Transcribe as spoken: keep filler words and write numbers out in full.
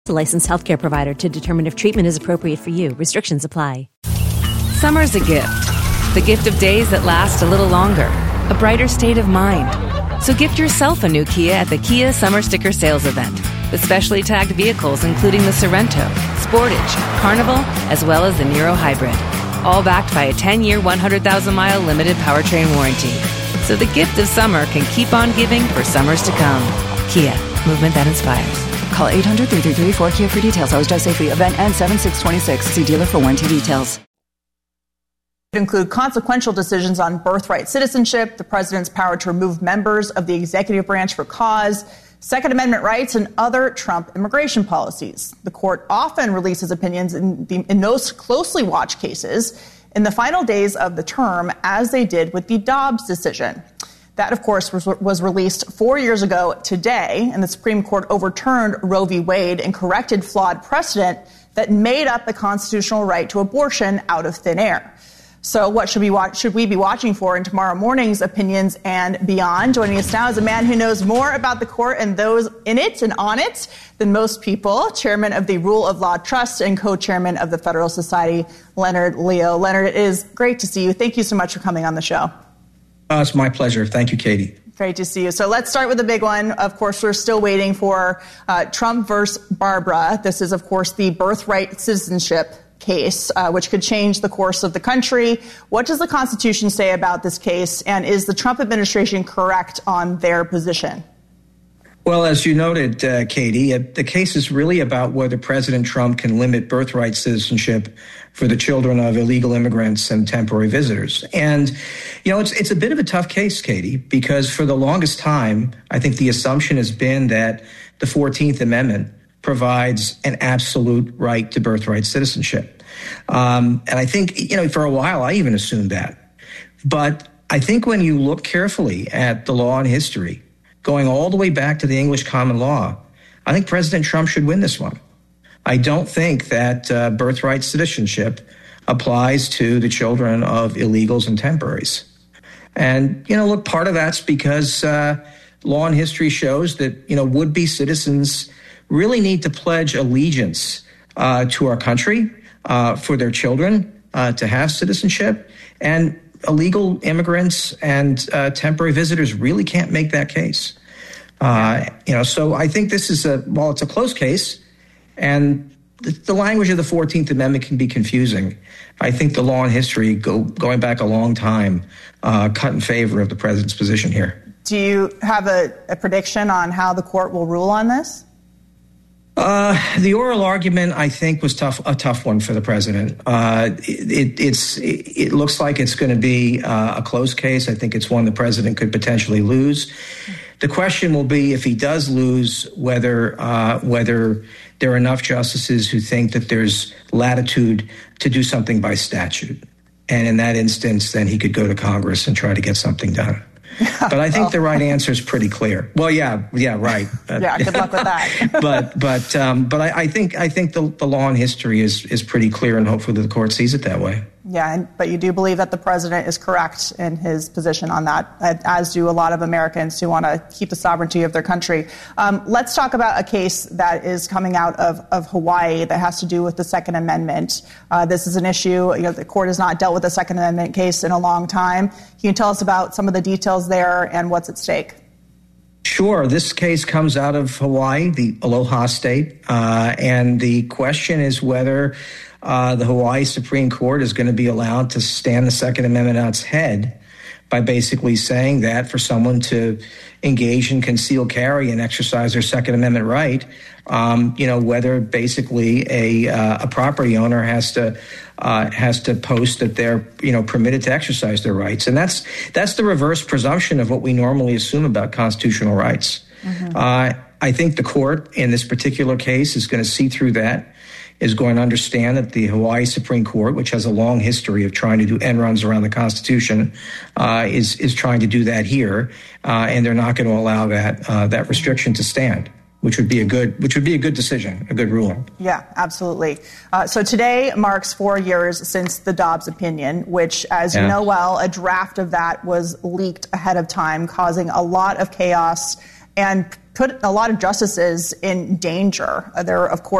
A licensed healthcare provider to determine if treatment is appropriate for you. Restrictions apply. Summer's a gift. The gift of days that last a little longer. A brighter state of mind. So gift yourself a new Kia at the Kia Summer Sticker Sales Event. With specially tagged vehicles including the Sorento, Sportage, Carnival, as well as the Niro Hybrid. All backed by a ten-year, one hundred thousand mile limited powertrain warranty. So the gift of summer can keep on giving for summers to come. Kia, movement that inspires. Call eight hundred, three three three, four K I A for details. Always drive safely. Event ends seven six twenty-six. See dealer for warranty details. Include consequential decisions on birthright citizenship, the president's power to remove members of the executive branch for cause, Second Amendment rights, and other Trump immigration policies. The court often releases opinions in, the, in those closely watched cases in the final days of the term, as they did with the Dobbs decision. That, of course, was, was released four years ago today, and the Supreme Court overturned Roe v. Wade and corrected flawed precedent that made up the constitutional right to abortion out of thin air. So what should we, watch, should we be watching for in tomorrow morning's Opinions and Beyond? Joining us now is a man who knows more about the court and those in it and on it than most people, chairman of the Rule of Law Trust and co-chairman of the Federal Society, Leonard Leo. Leonard, it is great to see you. Thank you so much for coming on the show. Uh, it's my pleasure. Thank you, Katie. Great to see you. So let's start with the big one. Of course, we're still waiting for uh, Trump versus Barbara. This is, of course, the birthright citizenship case, uh, which could change the course of the country. What does the Constitution say about this case? And is the Trump administration correct on their position? Well, as you noted, uh, Katie, uh, the case is really about whether President Trump can limit birthright citizenship for the children of illegal immigrants and temporary visitors. And, you know, it's it's a bit of a tough case, Katie, because for the longest time, I think the assumption has been that the fourteenth Amendment provides an absolute right to birthright citizenship. Um, and I think, you know, for a while, I even assumed that. But I think when you look carefully at the law and history, going all the way back to the English common law, I think President Trump should win this one. I don't think that uh, birthright citizenship applies to the children of illegals and temporaries. And, you know, look, part of that's because uh, law and history shows that, you know, would-be citizens really need to pledge allegiance uh, to our country uh, for their children uh, to have citizenship. And illegal immigrants and uh, temporary visitors really can't make that case. Uh, you know, so I think this is a, while it's a close case, and the, the language of the fourteenth Amendment can be confusing, I think the law and history go, going back a long time uh, cut in favor of the president's position here. Do you have a, a prediction on how the court will rule on this? Uh, the oral argument, I think, was tough, a tough one for the president. Uh, it, it's, it, it looks like it's going to be uh, a close case. I think it's one the president could potentially lose. The question will be, if he does lose, whether uh, whether there are enough justices who think that there's latitude to do something by statute. And in that instance, then he could go to Congress and try to get something done. But I think the right answer is pretty clear. Well, yeah, yeah, right. Yeah, good luck with that. but but um, but I, I think I think the, the law and history is is pretty clear, and hopefully the court sees it that way. Yeah, and, but you do believe that the president is correct in his position on that, as do a lot of Americans who want to keep the sovereignty of their country. Um, let's talk about a case that is coming out of, of Hawaii that has to do with the Second Amendment. Uh, this is an issue, you know, the court has not dealt with the Second Amendment case in a long time. Can you tell us about some of the details there and what's at stake? Sure. This case comes out of Hawaii, the Aloha State, uh, and the question is whether uh, the Hawaii Supreme Court is going to be allowed to stand the Second Amendment on its head by basically saying that for someone to engage in concealed carry and exercise their Second Amendment right, um, you know, whether basically a uh, a property owner has to uh, has to post that they're, you know, permitted to exercise their rights. And that's that's the reverse presumption of what we normally assume about constitutional rights. Mm-hmm. Uh, I think the court in this particular case is going to see through that, is going to understand that the Hawaii Supreme Court, which has a long history of trying to do end runs around the Constitution, uh, is is trying to do that here, uh, and they're not going to allow that uh, that restriction to stand, which would be a good which would be a good decision, a good ruling. Yeah, absolutely. Uh, so today marks four years since the Dobbs opinion, which, as yeah. you know well, a draft of that was leaked ahead of time, causing a lot of chaos and put a lot of justices in danger. There, of course,